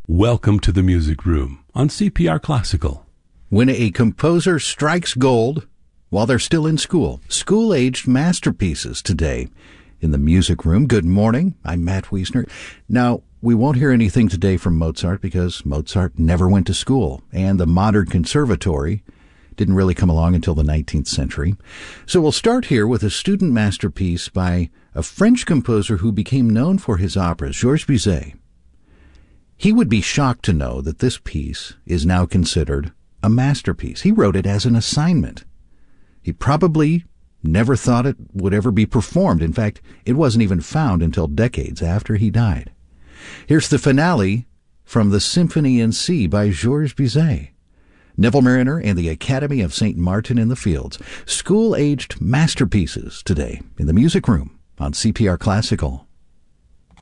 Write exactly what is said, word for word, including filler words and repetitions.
Welcome to the Music Room on C P R Classical. When a composer strikes gold while they're still in school, school-aged masterpieces today in the Music Room. Good morning. I'm Matt Wiesner. Now, we won't hear anything today from Mozart because Mozart never went to school, and the modern conservatory didn't really come along until the nineteenth century. So we'll start here with a student masterpiece by a French composer who became known for his operas, Georges Bizet. He would be shocked to know that this piece is now considered a masterpiece. He wrote it as an assignment. He probably never thought it would ever be performed. In fact, it wasn't even found until decades after he died. Here's the finale from the Symphony in C by Georges Bizet. Neville Marriner and the Academy of Saint Martin in the Fields. School-aged masterpieces today in the Music Room on C P R Classical.